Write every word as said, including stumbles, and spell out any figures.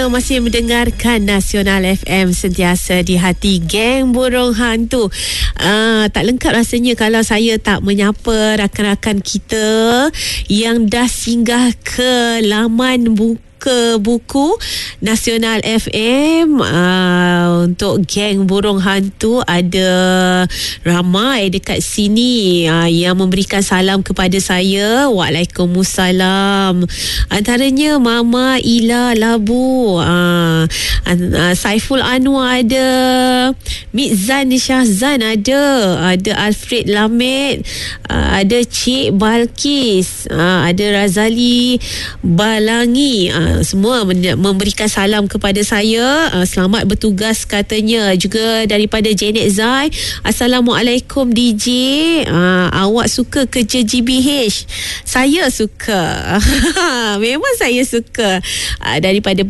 Masih mendengarkan Nasional F M, sentiasa di hati geng burung hantu. uh, Tak lengkap rasanya kalau saya tak menyapa rakan-rakan kita yang dah singgah ke laman buku ke buku Nasional F M. uh, Untuk geng burung hantu ada ramai dekat sini uh, yang memberikan salam kepada saya. Waalaikumsalam. Antaranya Mama Ila Labu, uh, uh, Saiful Anwar ada, Mizan Syahzan ada, ada Alfred Lamed, uh, ada Cik Balkis, uh, ada Razali Balangi. uh, Semua memberikan salam kepada saya. uh, Selamat bertugas katanya. Juga daripada Janet Zai, Assalamualaikum D J, uh, awak suka kerja G B H? Saya suka. Memang saya suka. uh, Daripada